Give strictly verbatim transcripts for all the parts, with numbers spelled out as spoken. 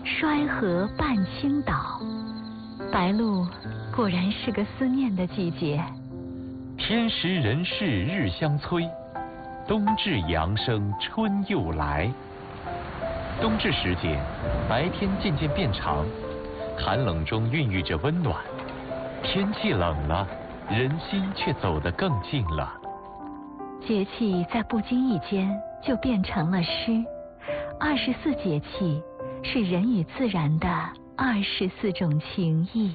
衰河半倾倒。白露果然是个思念的季节。 天时人事日相催，冬至阳生春又来。冬至时节，白天渐渐变长，寒冷中孕育着温暖。天气冷了，人心却走得更近了。 节气在不经意间就变成了诗。二十四节气是人与自然的二十四种情谊。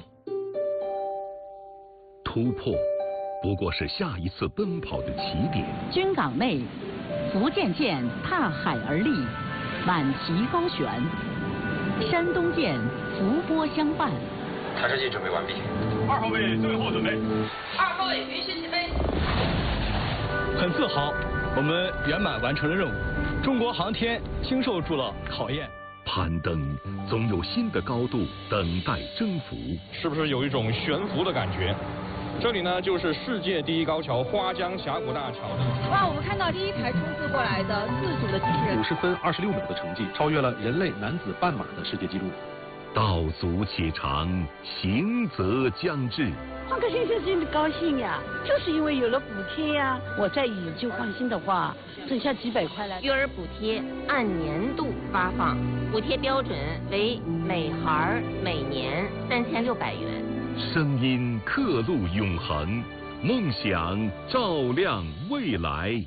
突破不过是下一次奔跑的起点。 军港内，福建舰踏海而立，满旗高悬；山东舰伏波相伴。 弹射器准备完毕。 二号位最后准备。 二号位允许起飞。 很自豪，我们圆满完成了任务。中国航天经受住了考验。 攀登总有新的高度等待征服。 是不是有一种悬浮的感觉？这里呢，就是世界第一高桥花江峡谷大桥。 哇，我们看到第一排冲刺过来的自主的机器人， 五十分二十六秒的成绩，超越了人类男子半马的世界纪录。 道阻且长，行则将至。 换个先生真的高兴呀，就是因为有了补贴呀。我再以旧换新的话，剩下几百块了。 育儿补贴按年度发放，补贴标准为每孩每年三千六百元。 声音刻录永恒，梦想照亮未来。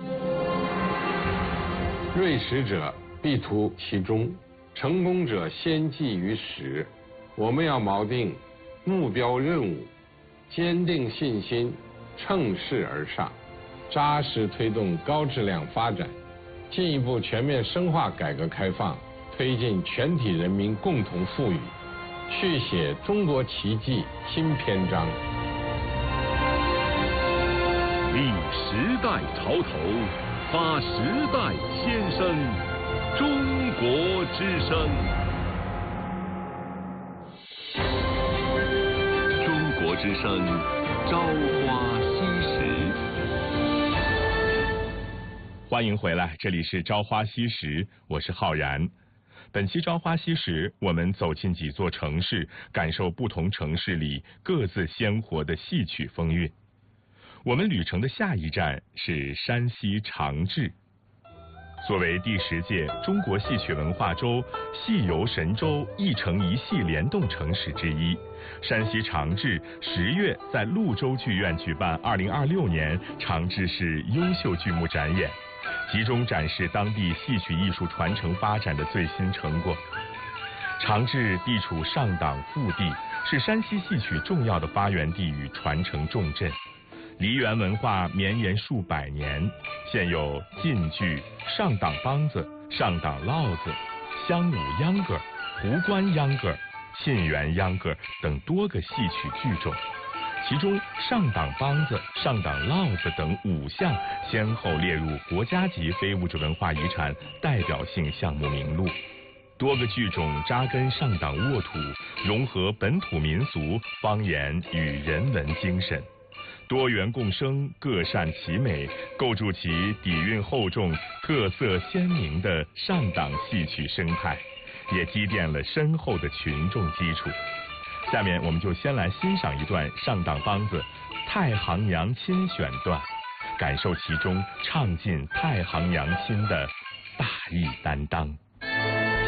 锐识者必图其中，成功者先记于始。我们要锚定目标任务，坚定信心，乘势而上，扎实推动高质量发展，进一步全面深化改革开放，推进全体人民共同富裕，续写中国奇迹新篇章。 立时代潮头，发时代先声，中国之声。中国之声，朝花夕拾。 欢迎回来，这里是朝花夕拾，我是浩然。本期朝花夕拾，我们走进几座城市，感受不同城市里各自鲜活的戏曲风韵。我们旅程的下一站是山西长治。作为第十届中国戏曲文化周戏游神州一城一戏联动城市之一，山西长治十月在潞州剧院举办二零二六年长治市优秀剧目展演，集中展示当地戏曲艺术传承发展的最新成果。长治地处上党腹地，是山西戏曲重要的发源地与传承重镇。梨园文化绵延数百年，现有晋剧、上党梆子、上党烙子、襄武秧歌、壶关秧歌、沁园秧歌等多个戏曲剧种。其中上党梆子、上党烙子等五项先后列入国家级非物质文化遗产代表性项目名录。多个剧种扎根上党沃土，融合本土民俗、方言与人文精神，多元共生，各擅其美，构筑起底蕴厚重、特色鲜明的上党戏曲生态，也积淀了深厚的群众基础。下面我们就先来欣赏一段上党梆子《太行娘亲》选段，感受其中唱尽太行娘亲的大义担当。